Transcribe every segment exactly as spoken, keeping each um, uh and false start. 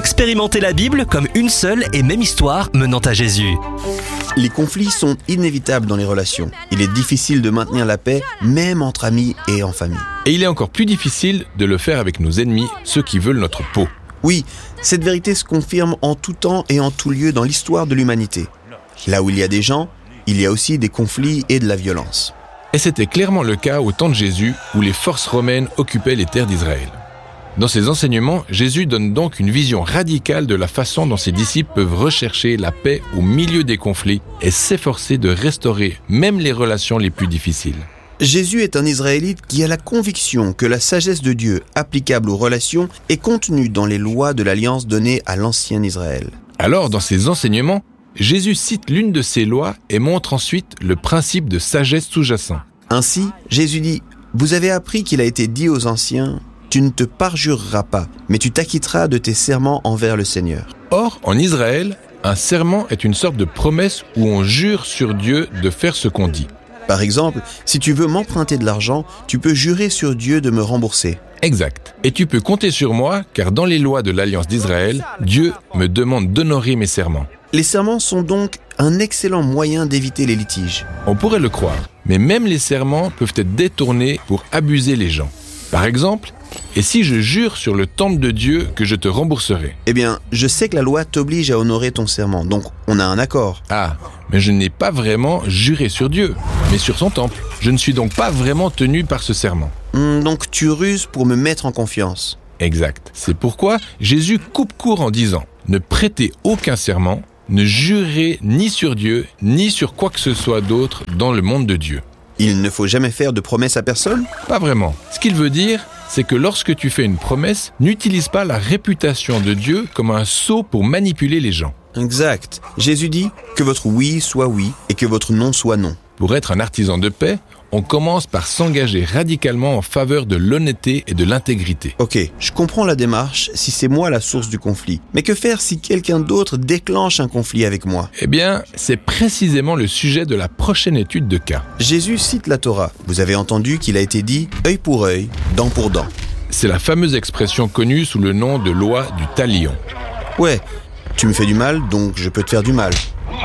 Expérimentez la Bible comme une seule et même histoire menant à Jésus. Les conflits sont inévitables dans les relations. Il est difficile de maintenir la paix, même entre amis et en famille. Et il est encore plus difficile de le faire avec nos ennemis, ceux qui veulent notre peau. Oui, cette vérité se confirme en tout temps et en tout lieu dans l'histoire de l'humanité. Là où il y a des gens, il y a aussi des conflits et de la violence. Et c'était clairement le cas au temps de Jésus, où les forces romaines occupaient les terres d'Israël. Dans ses enseignements, Jésus donne donc une vision radicale de la façon dont ses disciples peuvent rechercher la paix au milieu des conflits et s'efforcer de restaurer même les relations les plus difficiles. Jésus est un Israélite qui a la conviction que la sagesse de Dieu applicable aux relations est contenue dans les lois de l'alliance donnée à l'ancien Israël. Alors, dans ses enseignements, Jésus cite l'une de ces lois et montre ensuite le principe de sagesse sous-jacent. Ainsi, Jésus dit « Vous avez appris qu'il a été dit aux anciens, tu ne te parjureras pas, mais tu t'acquitteras de tes serments envers le Seigneur. » Or, en Israël, un serment est une sorte de promesse où on jure sur Dieu de faire ce qu'on dit. Par exemple, si tu veux m'emprunter de l'argent, tu peux jurer sur Dieu de me rembourser. Exact. Et tu peux compter sur moi, car dans les lois de l'Alliance d'Israël, Dieu me demande d'honorer mes serments. Les serments sont donc un excellent moyen d'éviter les litiges. On pourrait le croire, mais même les serments peuvent être détournés pour abuser les gens. Par exemple, et si je jure sur le temple de Dieu que je te rembourserai ? Eh bien, je sais que la loi t'oblige à honorer ton serment, donc on a un accord. Ah, mais je n'ai pas vraiment juré sur Dieu, mais sur son temple. Je ne suis donc pas vraiment tenu par ce serment. Hum, donc tu ruses pour me mettre en confiance. Exact. C'est pourquoi Jésus coupe court en disant « Ne prêtez aucun serment, ne jurez ni sur Dieu, ni sur quoi que ce soit d'autre dans le monde de Dieu. » Il ne faut jamais faire de promesses à personne ? Pas vraiment. Ce qu'il veut dire, c'est que lorsque tu fais une promesse, n'utilise pas la réputation de Dieu comme un sceau pour manipuler les gens. Exact. Jésus dit que votre oui soit oui et que votre non soit non. Pour être un artisan de paix, on commence par s'engager radicalement en faveur de l'honnêteté et de l'intégrité. Ok, je comprends la démarche si c'est moi la source du conflit. Mais que faire si quelqu'un d'autre déclenche un conflit avec moi ? Eh bien, c'est précisément le sujet de la prochaine étude de cas. Jésus cite la Torah. Vous avez entendu qu'il a été dit « œil pour œil, dent pour dent ». C'est la fameuse expression connue sous le nom de loi du talion. Ouais, tu me fais du mal, donc je peux te faire du mal.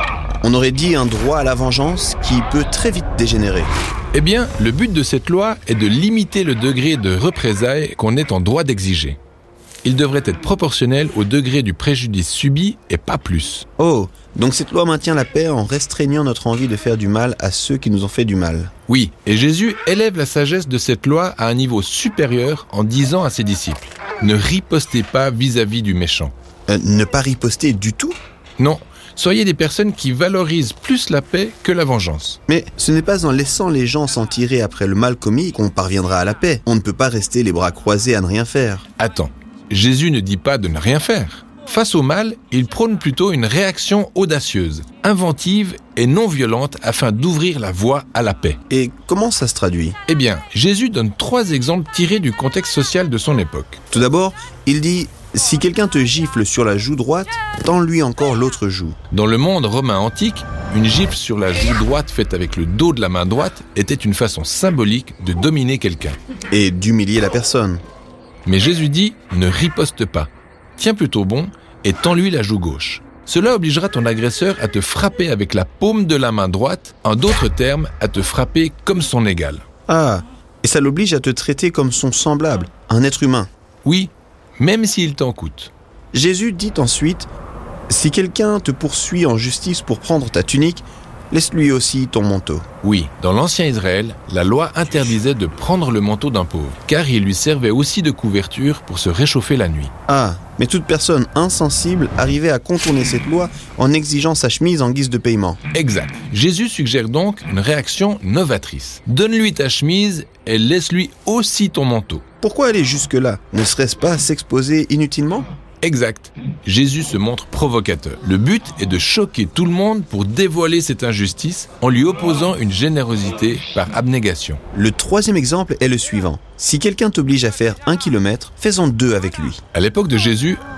On aurait dit un droit à la vengeance qui peut très vite dégénérer. Eh bien, le but de cette loi est de limiter le degré de représailles qu'on est en droit d'exiger. Il devrait être proportionnel au degré du préjudice subi et pas plus. Oh, donc cette loi maintient la paix en restreignant notre envie de faire du mal à ceux qui nous ont fait du mal. Oui, et Jésus élève la sagesse de cette loi à un niveau supérieur en disant à ses disciples « Ne ripostez pas vis-à-vis du méchant. Euh, » Ne pas riposter du tout ? Non. Soyez des personnes qui valorisent plus la paix que la vengeance. Mais ce n'est pas en laissant les gens s'en tirer après le mal commis qu'on parviendra à la paix. On ne peut pas rester les bras croisés à ne rien faire. Attends, Jésus ne dit pas de ne rien faire. Face au mal, il prône plutôt une réaction audacieuse, inventive et non violente afin d'ouvrir la voie à la paix. Et comment ça se traduit ? Eh bien, Jésus donne trois exemples tirés du contexte social de son époque. Tout d'abord, il dit « Si quelqu'un te gifle sur la joue droite, tends-lui encore l'autre joue. » Dans le monde romain antique, une gifle sur la joue droite faite avec le dos de la main droite était une façon symbolique de dominer quelqu'un. Et d'humilier la personne. Mais Jésus dit « Ne riposte pas. Tiens plutôt bon et tends-lui la joue gauche. Cela obligera ton agresseur à te frapper avec la paume de la main droite, en d'autres termes, à te frapper comme son égal. » Ah, et ça l'oblige à te traiter comme son semblable, un être humain. Oui, même s'il t'en coûte. Jésus dit ensuite « Si quelqu'un te poursuit en justice pour prendre ta tunique, laisse-lui aussi ton manteau. » Oui, dans l'ancien Israël, la loi interdisait de prendre le manteau d'un pauvre, car il lui servait aussi de couverture pour se réchauffer la nuit. Ah, mais toute personne insensible arrivait à contourner cette loi en exigeant sa chemise en guise de paiement. Exact. Jésus suggère donc une réaction novatrice. Donne-lui ta chemise et laisse-lui aussi ton manteau. Pourquoi aller jusque-là ? Ne serait-ce pas s'exposer inutilement ? Exact. Jésus se montre provocateur. Le but est de choquer tout le monde pour dévoiler cette injustice en lui opposant une générosité par abnégation. Le troisième exemple est le suivant. Si quelqu'un t'oblige à faire un kilomètre, fais-en deux avec lui. À l'époque de Jésus,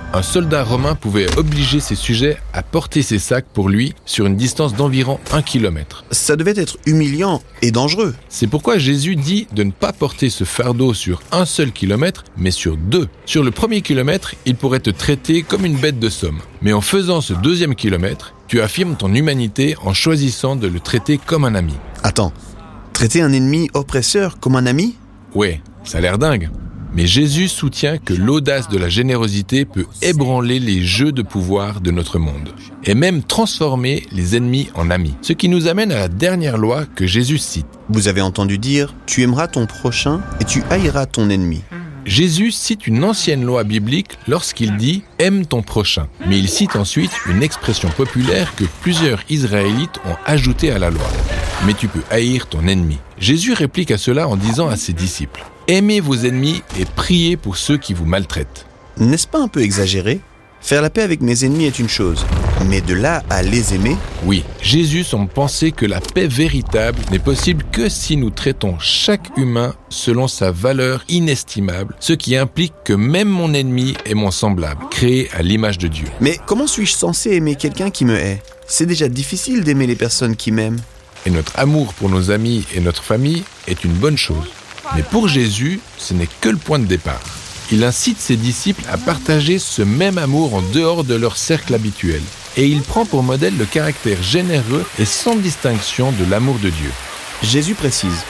Un soldat romain pouvait obliger ses sujets à porter ses sacs pour lui sur une distance d'environ un kilomètre. Ça devait être humiliant et dangereux. C'est pourquoi Jésus dit de ne pas porter ce fardeau sur un seul kilomètre, mais sur deux. Sur le premier kilomètre, il pourrait te traiter comme une bête de somme. Mais en faisant ce deuxième kilomètre, tu affirmes ton humanité en choisissant de le traiter comme un ami. Attends, traiter un ennemi oppresseur comme un ami ? Ouais, ça a l'air dingue. Mais Jésus soutient que l'audace de la générosité peut ébranler les jeux de pouvoir de notre monde et même transformer les ennemis en amis. Ce qui nous amène à la dernière loi que Jésus cite. Vous avez entendu dire « Tu aimeras ton prochain et tu haïras ton ennemi ». Jésus cite une ancienne loi biblique lorsqu'il dit « Aime ton prochain ». Mais il cite ensuite une expression populaire que plusieurs Israélites ont ajoutée à la loi. « Mais tu peux haïr ton ennemi ». Jésus réplique à cela en disant à ses disciples « Aimez vos ennemis et priez pour ceux qui vous maltraitent ». N'est-ce pas un peu exagéré ? Faire la paix avec mes ennemis est une chose, mais de là à les aimer ? Oui, Jésus semble penser que la paix véritable n'est possible que si nous traitons chaque humain selon sa valeur inestimable, ce qui implique que même mon ennemi est mon semblable, créé à l'image de Dieu. Mais comment suis-je censé aimer quelqu'un qui me hait ? C'est déjà difficile d'aimer les personnes qui m'aiment. Et notre amour pour nos amis et notre famille est une bonne chose. Mais pour Jésus, ce n'est que le point de départ. Il incite ses disciples à partager ce même amour en dehors de leur cercle habituel. Et il prend pour modèle le caractère généreux et sans distinction de l'amour de Dieu. Jésus précise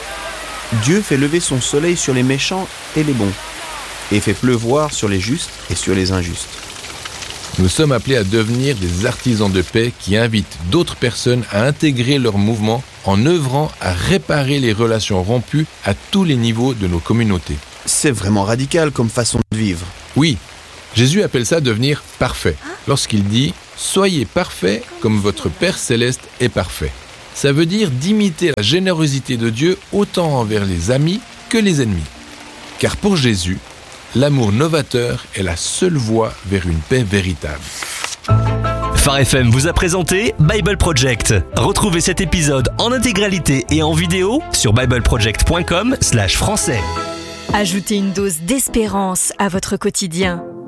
« Dieu fait lever son soleil sur les méchants et les bons, et fait pleuvoir sur les justes et sur les injustes. » Nous sommes appelés à devenir des artisans de paix qui invitent d'autres personnes à intégrer leur mouvement en œuvrant à réparer les relations rompues à tous les niveaux de nos communautés. C'est vraiment radical comme façon de vivre. Oui, Jésus appelle ça devenir parfait, lorsqu'il dit « Soyez parfaits comme votre Père Céleste est parfait ». Ça veut dire d'imiter la générosité de Dieu autant envers les amis que les ennemis. Car pour Jésus, l'amour novateur est la seule voie vers une paix véritable. Phare F M vous a présenté Bible Project. Retrouvez cet épisode en intégralité et en vidéo sur bible project point com slash français. Ajoutez une dose d'espérance à votre quotidien.